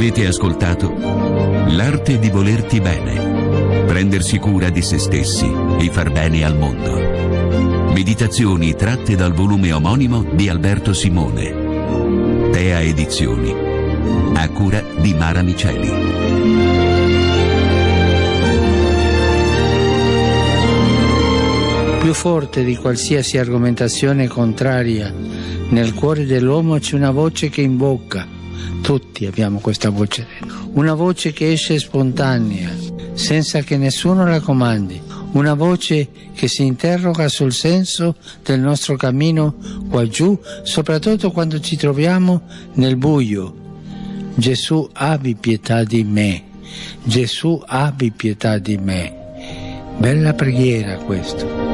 Avete ascoltato L'arte di volerti bene, prendersi cura di se stessi e far bene al mondo. Meditazioni tratte dal volume omonimo di Alberto Simone. Tea Edizioni, a cura di Mara Miceli. Più forte di qualsiasi argomentazione contraria, nel cuore dell'uomo c'è una voce che invoca. Tutti abbiamo questa voce dentro. Una voce che esce spontanea, senza che nessuno la comandi. Una voce che si interroga sul senso del nostro cammino qua giù, soprattutto quando ci troviamo nel buio. Gesù, abbi pietà di me. Gesù, abbi pietà di me. Bella preghiera questo.